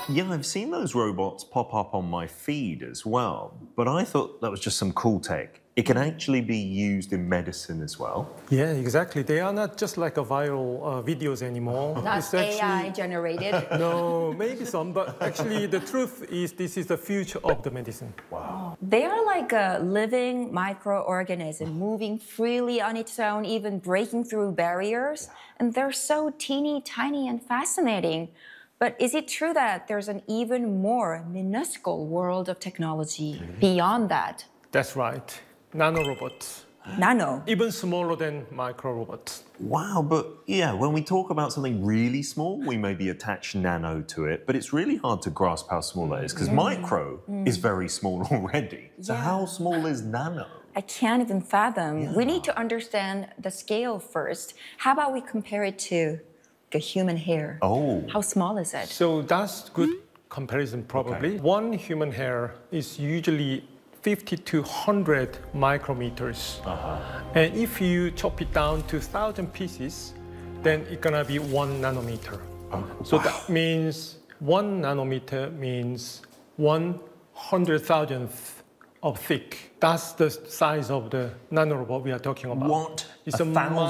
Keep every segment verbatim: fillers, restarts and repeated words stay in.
Yeah, I've seen those robots pop up on my feed as well, but I thought that was just some cool tech. It can actually be used in medicine as well. Yeah, exactly. They are not just like a viral uh, videos anymore. Not It's A I actually, generated. no, maybe some, but actually the truth is this is the future of the medicine. Wow. They are like a living microorganism moving freely on its own, even breaking through barriers. And they're so teeny tiny and fascinating. But is it true that there's an even more minuscule world of technology mm-hmm. beyond that? That's right. Nanorobots. Nano. Even smaller than micro robots. Wow, but yeah, when we talk about something really small, we maybe attach nano to it, but it's really hard to grasp how small that is because mm. micro mm. is very small already. So yeah. how small is nano? I can't even fathom. Yeah. We need to understand the scale first. How about we compare it to a human hair? Oh. How small is it? So that's good comparison probably. Okay. One human hair is usually fifty to one hundred micrometers. Uh-huh. And if you chop it down to one thousand pieces, then it's gonna be one nanometer. Oh, so wow. that means one nanometer means one hundred thousandth of thick. That's the size of the nanorobot we are talking about. What? It's a, a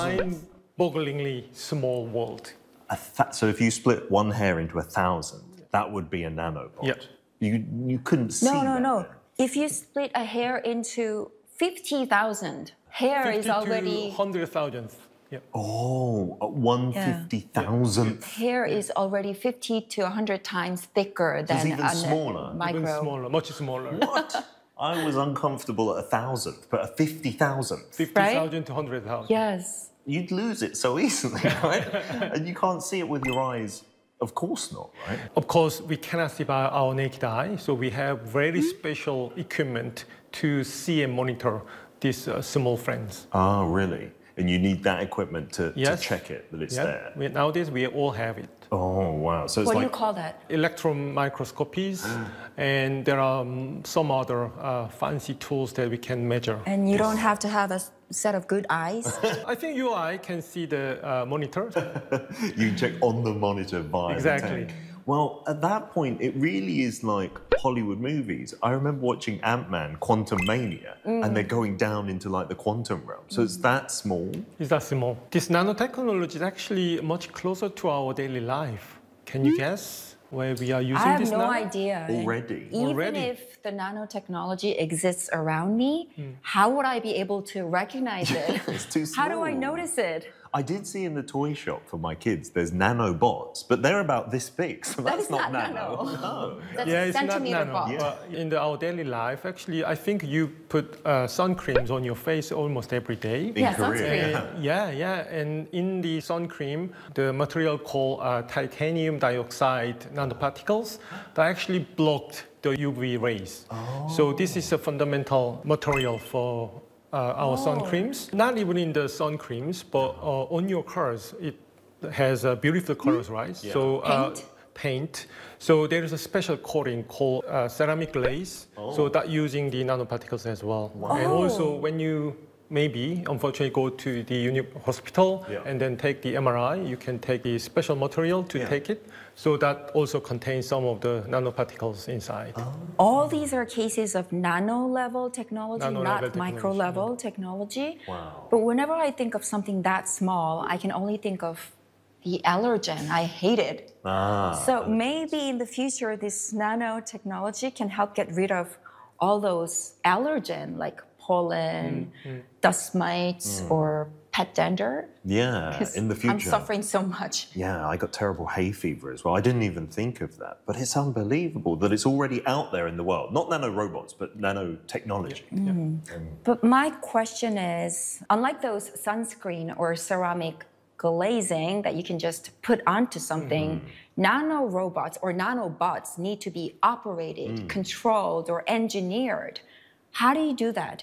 mind-bogglingly small world. A th so if you split one hair into a thousand, that would be a nanobot? Yeah. You, you couldn't see No, no, that no. there. If you split a hair into fifty thousand, hair is already... one hundred thousandth. Yeah. Oh, one fifty thousandth. Yeah. Hair is already fifty to one hundred times thicker than even a smaller. micro. Even smaller, much smaller. What? I was uncomfortable at a thousandth, but a fifty thousandth. fifty thousand right? to one hundred thousand. Yes. You'd lose it so easily, right? And you can't see it with your eyes. Of course not, right? Of course, we cannot see by our naked eye, so we have very special equipment to see and monitor these uh, small frames. Oh, really? And you need that equipment to, yes. to check it, that it's yeah. there? We, nowadays, we all have it. Oh, wow. So it's what like... do you call that? Electron microscopies, and there are um, some other uh, fancy tools that we can measure. And you don't have to have a set of good eyes? I think your eye can see the uh, monitor. You check on the monitor via exactly. the tank. Well, at that point, it really is like Hollywood movies. I remember watching Ant-Man, Quantum Mania, mm. and they're going down into like the quantum realm. So mm. it's that small. It's that small. This nanotechnology is actually much closer to our daily life. Can you mm. guess where we are using this now? I have no idea. Already? Even Already. if the nanotechnology exists around me, mm. how would I be able to recognize it? It's too small. How do I notice it? I did see in the toy shop for my kids, there's nanobots, but they're about this big, so that that's not, not nano. nano. No. That's yeah, a it's centimeter not nano. bot. Yeah. Uh, in the, our daily life, actually, I think you put uh, sun creams on your face almost every day. In yeah, Korea, sunscreen. Yeah. yeah, yeah. And in the sun cream, the material called uh, titanium dioxide nanoparticles, that actually blocked the U V rays. Oh. So this is a fundamental material for uh, our oh. sun creams. Not even in the sun creams, but uh, on your cars, it has uh, beautiful colors, right? Yeah. So uh, paint. paint. So there is a special coating called uh, ceramic glaze. Oh. So that using the nanoparticles as well. Wow. And Oh. also when you maybe, unfortunately, go to the uni hospital yeah. and then take the M R I, you can take the special material to yeah. take it. So that also contains some of the nanoparticles inside. Oh. All these are cases of nano-level technology, Nano not level micro-level technology. Wow. But whenever I think of something that small, I can only think of the allergen. I hate it. Ah. So maybe in the future, this nanotechnology can help get rid of all those allergen, like pollen, mm, mm. dust mites, mm. or pet dander. Yeah, in the future. I'm suffering so much. Yeah, I got terrible hay fever as well. I didn't even think of that. But it's unbelievable that it's already out there in the world. Not nanorobots, but nanotechnology. Mm. Yeah. Um, but my question is, unlike those sunscreen or ceramic glazing that you can just put onto something, mm. nanorobots or nanobots need to be operated, mm. controlled, or engineered. How do you do that?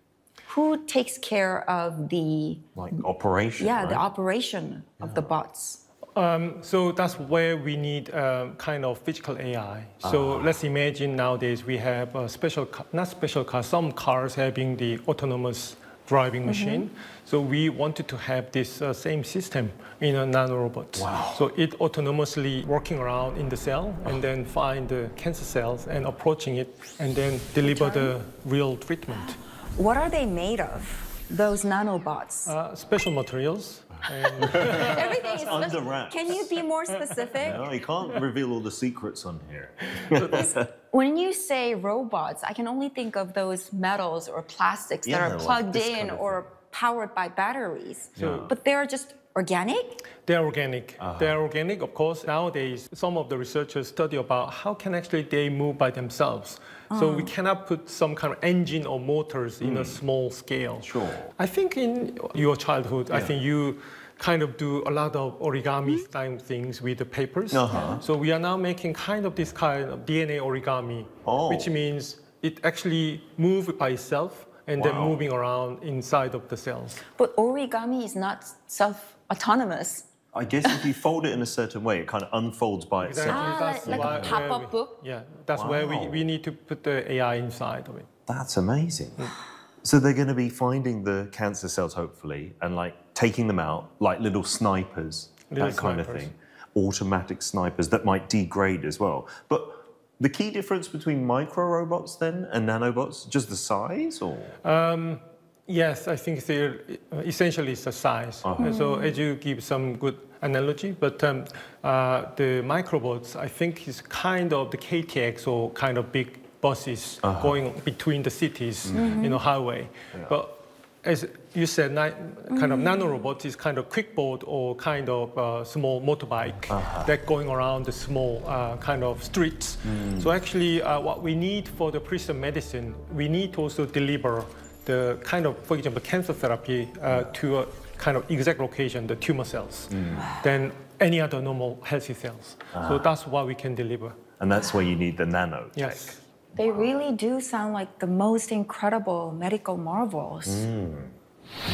Who takes care of the... Like operation, Yeah, right? the operation yeah. of the bots. Um, so that's where we need um, kind of physical A I. So ah. let's imagine nowadays we have a special, car, not special cars, some cars having the autonomous driving machine. So we wanted to have this uh, same system in a nanorobot. Wow. So it autonomously working around in the cell and then find the cancer cells and approaching it and then deliver the real treatment. What are they made of, those nanobots? Uh, special materials. And Everything is under special. wraps. Can you be more specific? No, you can't reveal all the secrets on here. When you say robots, I can only think of those metals or plastics Yeah, that are like plugged this in kind of or powered by batteries. Yeah. But they're just organic? they're organic. They're organic, of course. Nowadays, some of the researchers study about how can actually they move by themselves. So we cannot put some kind of engine or motors in a small scale. Sure. I think in your childhood, I Yeah. think you kind of do a lot of origami style things with the papers. Uh-huh. So we are now making kind of this kind of D N A origami, Oh. which means it actually moves by itself and then Wow. moving around inside of the cells. But origami is not self-autonomous. I guess if you fold it in a certain way, it kind of unfolds by itself. Ah, That's like, like why- a where pop-up we- book? Yeah, that's where we, Wow. we need to put the A I inside of it. That's amazing. So they're going to be finding the cancer cells, hopefully, and like taking them out like little snipers, Little that kind of snipers. thing. Automatic snipers that might degrade as well. But the key difference between micro robots then and nanobots, just the size, or? Yes, I think they're uh, essentially it's the size. And so as you give some good analogy, but um, uh, the microbots, I think is kind of the K T X or kind of big buses going between the cities, you know, highway. But as you said, ni- kind of nanorobot is kind of quick boat or kind of uh, small motorbike that going around the small uh, kind of streets. So actually, uh, what we need for the precision medicine, we need to also deliver the kind of, for example, cancer therapy uh, to a kind of exact location, the tumor cells, than any other normal healthy cells. So that's what we can deliver. And that's where you need the nano. Yes. They really do sound like the most incredible medical marvels.